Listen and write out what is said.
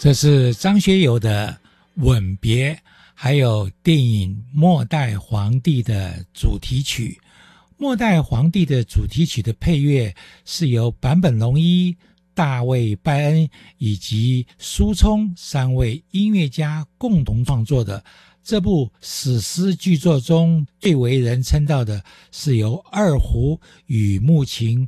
这是张学友的《吻别》，还有电影《末代皇帝》的主题曲。《末代皇帝》的主题曲的配乐是由坂本龙一、大卫·拜恩以及苏聪3位音乐家共同创作的。这部史诗巨作中最为人称道的是由二胡与木琴